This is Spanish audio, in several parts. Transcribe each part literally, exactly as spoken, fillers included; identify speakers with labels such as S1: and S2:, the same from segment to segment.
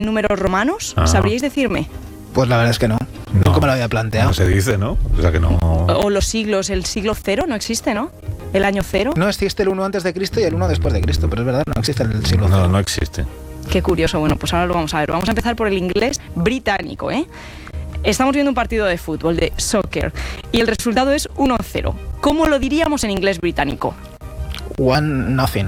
S1: números romanos? Ah. ¿Sabríais decirme?
S2: Pues la verdad es que no.
S3: No,
S2: Nunca me lo había planteado.
S3: No se dice, ¿no? O sea que no...
S1: O, o los siglos, el siglo cero no existe, ¿no? El año cero.
S2: No existe el uno antes de Cristo y el uno después de Cristo, pero es verdad, no existe el siglo cero.
S3: No, no existe.
S1: Qué curioso. Bueno, pues ahora lo vamos a ver. Vamos a empezar por el inglés británico, ¿eh? Estamos viendo un partido de fútbol, de soccer, y el resultado es uno cero. ¿Cómo lo diríamos en inglés británico?
S2: One nothing.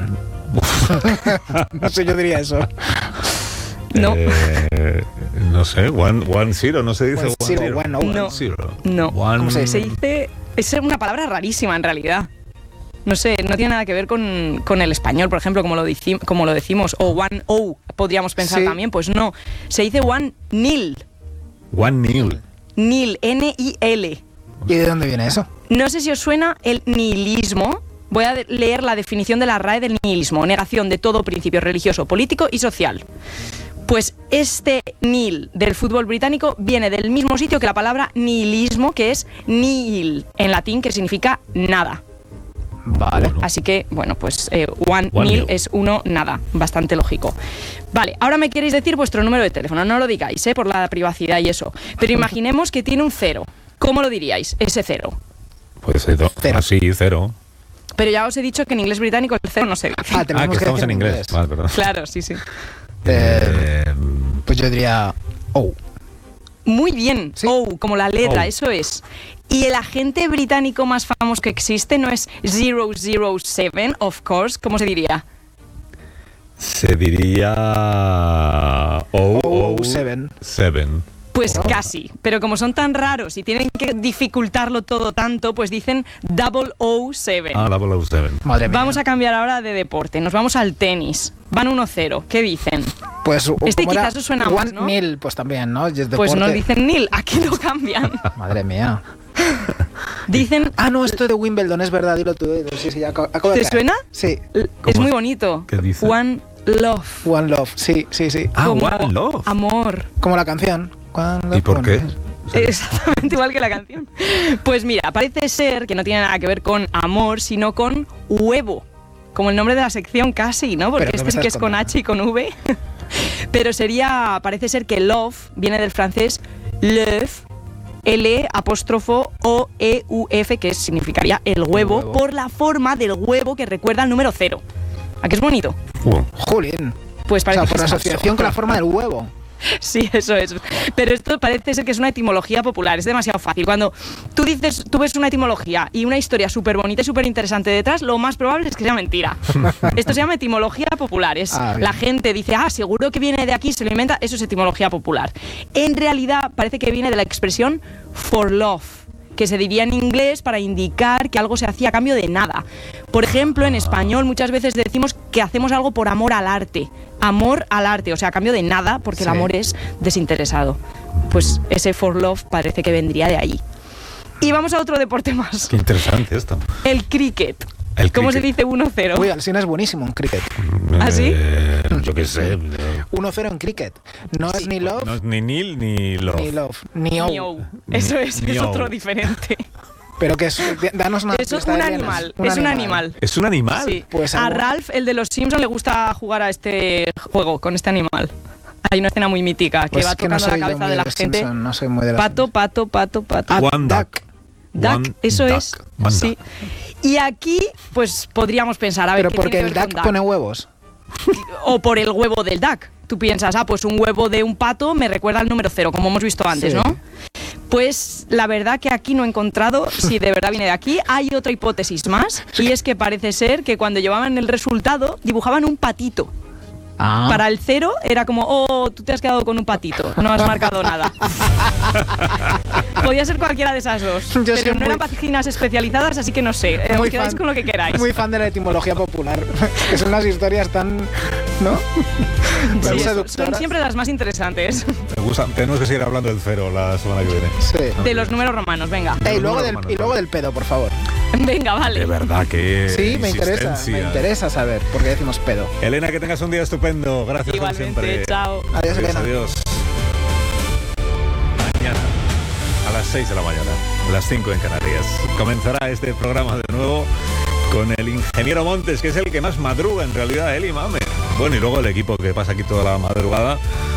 S2: No sé, yo diría eso.
S1: No.
S3: Eh, no sé, one, one zero, no se dice
S2: One
S3: one
S2: zero,
S3: zero.
S2: one, no.
S1: No.
S3: One zero.
S1: No.
S3: One...
S2: ¿Cómo se dice?
S1: Se dice... Es una palabra rarísima, en realidad. No sé, no tiene nada que ver con, con el español, por ejemplo, como lo, dici- como lo decimos. O one o, podríamos pensar
S2: Sí.
S1: también. Pues no. Se dice one nil.
S3: One nil.
S1: Nil, N I L.
S2: ¿Y de dónde viene eso?
S1: No sé si os suena el nihilismo. Voy a de- leer la definición de la R A E del nihilismo. Negación de todo principio religioso, político y social. Pues este nil del fútbol británico viene del mismo sitio que la palabra nihilismo, que es nihil, en latín, que significa nada.
S2: Vale.
S3: Bueno.
S1: Así que, bueno, pues eh, one,
S3: One
S1: nil
S3: nil.
S1: es uno, nada. Bastante lógico. Vale, ahora me queréis decir vuestro número de teléfono. No lo digáis, ¿eh? Por la privacidad y eso. Pero imaginemos que tiene un cero. ¿Cómo lo diríais, ese cero?
S3: Pues cero.
S2: Cero.
S3: Así, cero.
S1: Pero ya os he dicho que en inglés británico el cero no se dice.
S2: Ah, tenemos
S3: Ah, que estamos
S2: decir
S3: en inglés. Vale, perdón.
S1: Claro, sí, sí.
S2: Eh,
S3: Eh,
S2: pues yo diría oh.
S1: Muy bien.
S2: Sí.
S1: Oh, como la letra,
S3: Oh.
S1: eso es. Y el agente británico más famoso que existe no es cero cero siete, of course. ¿Cómo se diría?
S3: se diría... Oh,
S2: Oh,
S3: oh,
S2: seven.
S3: seven.
S1: Pues casi, pero como son tan raros y tienen que dificultarlo todo tanto, pues dicen double oh seven.
S3: Ah, double oh seven.
S2: Madre mía.
S1: Vamos a cambiar ahora de deporte, nos vamos al tenis. Van uno cero, ¿qué dicen?
S2: Pues
S1: Este
S2: como era
S1: quizás os suena más,
S2: one
S1: ¿no?
S2: nil, pues también, ¿no? Y es
S1: Pues
S2: deporte.
S1: no dicen nil, aquí lo cambian.
S2: Madre mía.
S1: Dicen...
S2: Ah, no, esto de Wimbledon, es verdad, dilo tú. Sí, sí, acabo, acabo de
S1: ¿Te
S2: caer.
S1: suena?
S2: Sí.
S1: Es
S3: ¿Cómo
S1: muy
S3: es?
S1: bonito.
S3: ¿Qué dice?
S1: One love.
S2: One Love, sí, sí, sí.
S3: Ah,
S1: Como
S3: One Love.
S1: amor.
S2: Como la canción. One
S3: ¿Y
S2: Love,
S3: por
S2: One
S3: qué?
S2: Love.
S1: Exactamente igual que la canción. Pues mira, parece ser que no tiene nada que ver con amor, sino con huevo. Como el nombre de la sección casi, ¿no? Porque
S2: ¿Pero qué
S1: este
S2: me
S1: sí que
S2: estás
S1: es con
S2: contando?
S1: H y con V. Pero sería, parece ser que love viene del francés love, L apóstrofo O E U F, que significaría el huevo,
S2: huevo.
S1: por la forma del huevo que recuerda al número cero. ¿A qué es bonito?
S3: Uh,
S2: Jolín.
S1: Pues
S2: O sea,
S1: parece
S2: por
S1: que es
S2: asociación con la forma del huevo.
S1: Sí, eso es. Pero esto parece ser que es una etimología popular, es demasiado fácil. Cuando tú dices, tú ves una etimología y una historia súper bonita y súper interesante detrás, lo más probable es que sea mentira. Esto se llama etimología popular. Es,
S2: Ah, bien.
S1: la gente dice, ah, seguro que viene de aquí, se lo inventa, eso es etimología popular. En realidad parece que viene de la expresión for love, que se diría en inglés para indicar que algo se hacía a cambio de nada. Por ejemplo, en español muchas veces decimos que hacemos algo por amor al arte. Amor al arte, o sea, a cambio de nada, porque
S2: Sí.
S1: el amor es desinteresado. Pues ese for love parece que vendría de ahí. Y vamos a otro deporte más.
S3: qué interesante esto.
S1: El cricket.
S3: El
S1: ¿Cómo se
S3: cricket.
S1: dice uno cero?
S2: Uy, Alsina es buenísimo en cricket.
S1: ¿Ah, sí?
S3: Eh, yo qué sé.
S2: uno cero en cricket. No es ni love,
S3: No es ni nil ni love.
S2: ni love, ni oh.
S1: Miau. Eso es, es
S3: Miau.
S1: otro diferente.
S2: Pero que es, danos una
S1: Es
S2: pista
S1: un
S2: de quién
S1: animal, es un animal.
S3: ¿Es un animal?
S1: Sí.
S2: Pues
S1: a
S2: algo-
S1: Ralph, el de los Simpsons, le gusta jugar a este juego con este animal. Hay una escena muy mítica que
S2: Pues
S1: va
S2: es que no
S1: tocando
S2: soy
S1: la
S2: yo
S1: cabeza
S2: muy
S1: de la
S2: los
S1: gente.
S2: Simpson, no soy muy de los
S1: Pato, pato, pato, pato.
S2: Ah,
S3: One duck.
S1: Duck,
S3: One
S1: eso
S3: duck.
S1: es.
S3: One
S1: Sí.
S3: duck.
S1: Y aquí, pues podríamos pensar, a ver,
S2: Pero
S1: ¿qué
S2: porque
S1: tiene
S2: el
S1: que ver
S2: duck
S1: con
S2: pone huevos.
S1: O por el huevo del duck. Tú piensas, ah, pues un huevo de un pato me recuerda al número cero, como hemos visto antes,
S2: Sí.
S1: ¿no? Pues la verdad que aquí no he encontrado si de verdad viene de aquí. Hay otra hipótesis más, y es que parece ser que cuando llevaban el resultado dibujaban un patito.
S2: Ah.
S1: Para el cero era como, oh, tú te has quedado con un patito, no has marcado nada. Podía ser cualquiera de esas dos,
S2: Yo
S1: pero
S2: soy
S1: no
S2: muy-
S1: eran páginas especializadas, así que no sé. Eh,
S2: Muy
S1: os quedáis
S2: fan-
S1: con lo que queráis.
S2: Muy fan de la etimología popular. Que son unas historias tan... ¿no?
S1: Sí,
S2: Tan
S1: eso, son
S2: seductoras.
S1: siempre las más interesantes.
S3: Me gusta. Tenemos que seguir hablando del cero la semana que viene.
S2: Sí.
S1: De los números romanos, venga.
S2: Eh, y, luego
S3: número
S2: del,
S3: romano,
S2: y luego
S3: vale.
S2: del pedo, por favor.
S1: Venga, vale.
S3: De verdad que.
S2: Sí, me interesa.
S3: insistencia.
S2: Me interesa saber por qué decimos pedo.
S3: Elena, que tengas un día estupendo. Gracias como
S1: Igualmente,
S3: siempre.
S1: chao.
S2: Adiós, Elena.
S3: Adiós. Mañana, a las seis de la mañana, las cinco en Canarias, comenzará este programa de nuevo con el ingeniero Montes, que es el que más madruga en realidad, él y Mame. Bueno, y luego el equipo que pasa aquí toda la madrugada